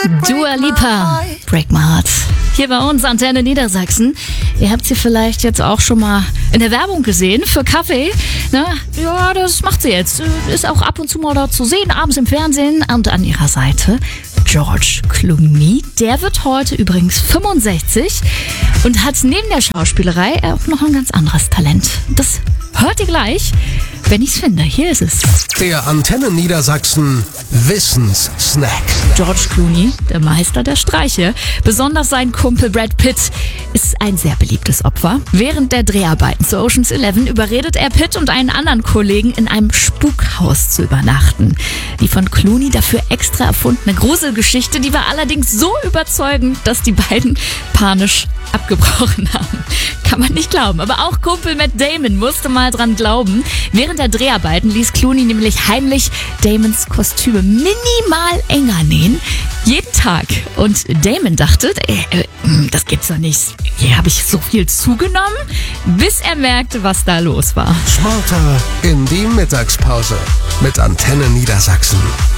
Dua Lipa, Break My Heart. Hier bei uns, Antenne Niedersachsen. Ihr habt sie vielleicht jetzt auch schon mal in der Werbung gesehen für Kaffee. Na, ja, das macht sie jetzt. Ist auch ab und zu mal dort zu sehen, abends im Fernsehen. Und an ihrer Seite George Clooney. Der wird heute übrigens 65 und hat neben der Schauspielerei auch noch ein ganz anderes Talent. Das hört ihr gleich, wenn ich's finde. Hier ist es. Der Antenne Niedersachsen Wissenssnack. George Clooney, der Meister der Streiche. Besonders sein Kumpel Brad Pitt ist ein sehr beliebtes Opfer. Während der Dreharbeiten zu Ocean's 11 überredet er Pitt und einen anderen Kollegen, in einem Spukhaus zu übernachten. Die von Clooney dafür extra erfundene Gruselgeschichte, die war allerdings so überzeugend, dass die beiden panisch abgebrochen haben. Kann man nicht glauben. Aber auch Kumpel Matt Damon musste mal dran glauben. Während der Dreharbeiten ließ Clooney nämlich heimlich Damons Kostüme minimal enger nähen. Jeden Tag. Und Damon dachte, das gibt's doch nicht. Hier habe ich so viel zugenommen, bis er merkte, was da los war. Smarter in die Mittagspause mit Antenne Niedersachsen.